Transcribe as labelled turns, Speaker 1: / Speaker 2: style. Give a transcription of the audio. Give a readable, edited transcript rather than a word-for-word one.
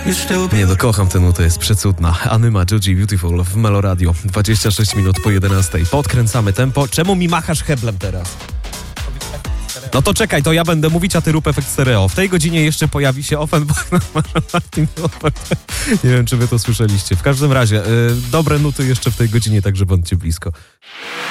Speaker 1: Nie no, kocham tę nutę, jest przecudna. Anyma, Joji Beautiful w Melo Radio. 26 minut po 11. Podkręcamy tempo. Czemu mi machasz heblem teraz? No to czekaj, to ja będę mówić, a ty rób efekt stereo. W tej godzinie jeszcze pojawi się Offenbach na Martin. Nie wiem, czy wy to słyszeliście. W każdym razie, dobre nuty jeszcze w tej godzinie, także bądźcie blisko.